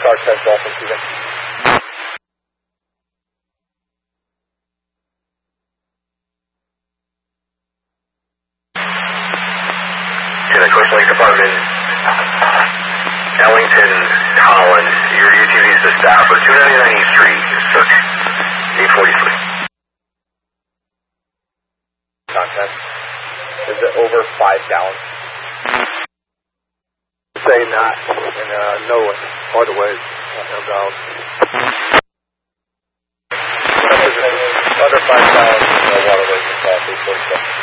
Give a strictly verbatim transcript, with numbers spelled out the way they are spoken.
Star ten Dolphin Steven. To the Coast Lake Department, Ellington Collins, your U T V's the staff for two ninety-nine East Street, search eight forty-three. Contact. Is it over five gallons? Say not, and uh, no, quite a ways, no doubt. Under five gallons, no waterways, eight forty-seven.